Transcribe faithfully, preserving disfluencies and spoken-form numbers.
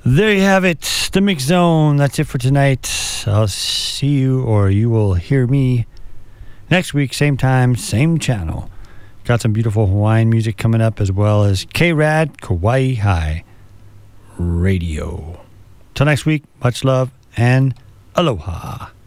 There you have it, the Mix Zone. That's it for tonight. I'll see you, or you will hear me next week, same time, same channel. Got some beautiful Hawaiian music coming up, as well as K-Rad Kauai High Radio. Till next week, much love and aloha.